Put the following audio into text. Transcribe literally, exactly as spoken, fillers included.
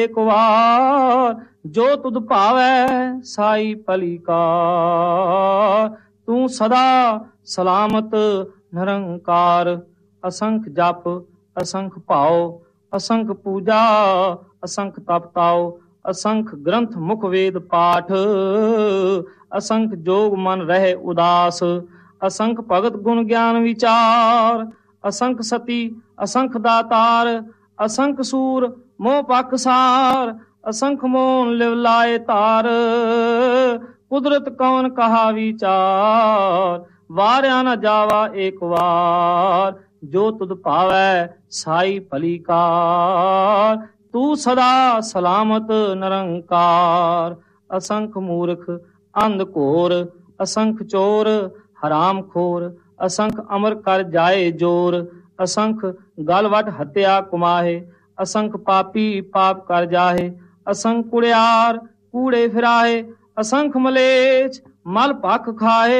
एक वार जो तुद भावै साई भली कार। तू सदा सलामत निरंकार। असंख जप असंख भाव असंख पूजा असंख तप ताओ। असंख ग्रंथ मुख वेद पाठ असंख जोग मन रहे उदास। असंख भगत गुण ज्ञान विचार असंख सती असंख दातार। असंख सूर मोह पाकसार असंख मोन लिव लाए तार। कुदरत कौन कहा विचार वार्या न जावा एक वार। जो तुद भावै साई भली कार। तू सदा सलामत निरंकार। असंख मूर्ख अंध घोर असंख चोर हराम खोर। असंख अमर कर जाए जोर असंख गलवट हत्या कुमाहे। असंख पापी पाप कर जाहे असंख कुड़ियार कूड़े फिराहे। असंख मलेच मल भख खाए